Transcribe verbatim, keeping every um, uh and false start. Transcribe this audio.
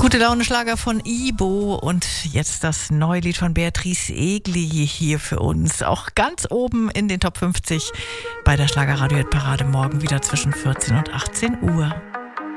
Gute Laune Schlager von Ibo und jetzt das neue Lied von Beatrice Egli hier für uns. Auch ganz oben in den Top fünfzig bei der Schlagerradio-Parade morgen wieder zwischen vierzehn und achtzehn Uhr.